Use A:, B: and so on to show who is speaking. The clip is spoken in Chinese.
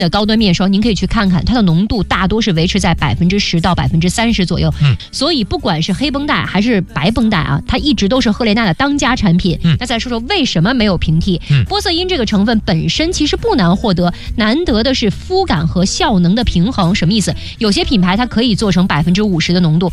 A: 的高端面霜，您可以去看看，它的浓度大多是维持在10%到30%左右。所以不管是黑绷带还是白绷带啊，它一直都是赫莲娜的当家产品。那再说说为什么没有平替？玻色因这个成分本身其实不难获得，难得的是肤感和效能的平衡。什么意思？有些品牌它可以做成50%的浓度，